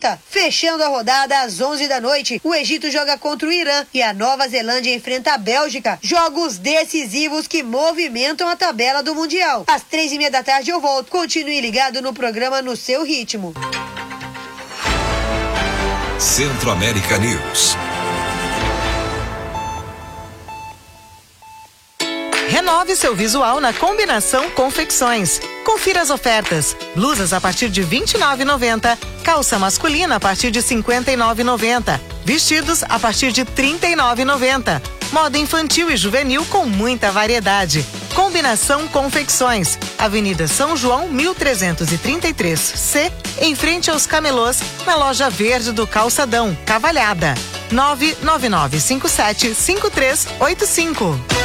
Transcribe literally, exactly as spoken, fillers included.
volta. Fechando a rodada às onze da noite, o Egito joga contra o Irã e a Nova Zelândia enfrenta a Bélgica. Jogos decisivos que movimentam a tabela do Mundial. Às três e meia da tarde eu volto. Continue ligado no programa No Seu Ritmo. Centro-América News. Renove seu visual na Combinação Confecções. Confira as ofertas. Blusas a partir de vinte e nove reais e noventa centavos. Calça masculina a partir de cinquenta e nove reais e noventa centavos. Vestidos a partir de trinta e nove reais e noventa centavos. Moda infantil e juvenil com muita variedade. Combinação Confecções. Avenida São João, mil trezentos e trinta e três C, em frente aos Camelôs, na loja verde do Calçadão, Cavalhada. nove nove nove cinco sete cinco três oito cinco.